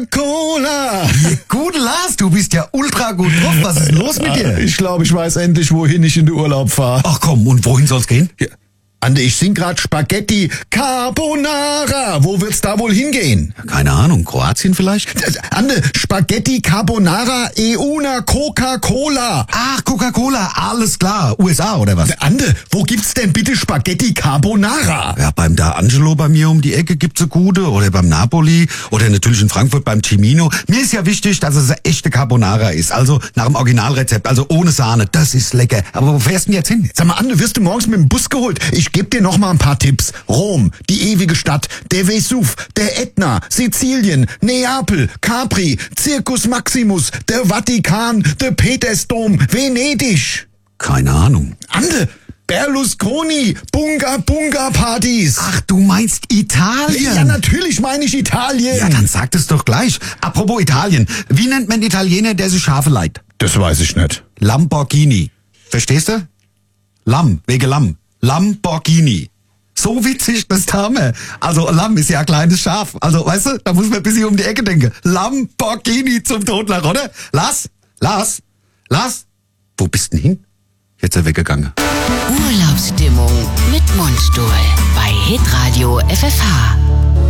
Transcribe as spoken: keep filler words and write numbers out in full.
Coca-Cola. Gut, Lars, du bist ja ultra gut drauf. Was ist los mit dir? Ich glaube, ich weiß endlich, wohin ich in den Urlaub fahre. Ach komm, und wohin soll's gehen? Ja. Ande, ich sing grad Spaghetti Carbonara. Wo wird's da wohl hingehen? Keine Ahnung, Kroatien vielleicht? Ande, Spaghetti Carbonara e una Coca-Cola. Ach, Coca-Cola, alles klar. U S A oder was? Ande, wo gibt's denn bitte Spaghetti Carbonara? Ja, beim Da Angelo bei mir um die Ecke gibt's eine gute. Oder beim Napoli. Oder natürlich in Frankfurt beim Cimino. Mir ist ja wichtig, dass es eine echte Carbonara ist. Also nach dem Originalrezept. Also ohne Sahne. Das ist lecker. Aber wo fährst du denn jetzt hin? Sag mal, Ande, wirst du morgens mit dem Bus geholt? Ich geb dir noch mal ein paar Tipps. Rom, die ewige Stadt, der Vesuv, der Ätna, Sizilien, Neapel, Capri, Circus Maximus, der Vatikan, der Petersdom, Venedig. Keine Ahnung. Ande, Berlusconi, Bunga Bunga Partys. Ach, du meinst Italien? Ja, natürlich meine ich Italien. Ja, dann sag es doch gleich. Apropos Italien. Wie nennt man Italiener, der sich Schafe leiht? Das weiß ich nicht. Lamborghini. Verstehst du? Lamm, wegen Lamm. Lamborghini. So witzig, das Name. Also Lamm ist ja ein kleines Schaf. Also, weißt du, da muss man ein bisschen um die Ecke denken. Lamborghini zum Totlachen, oder? Lars, Lars, Lars, wo bist denn hin? Jetzt ist er weggegangen. Urlaubsstimmung mit Mundstuhl bei Hitradio F F H.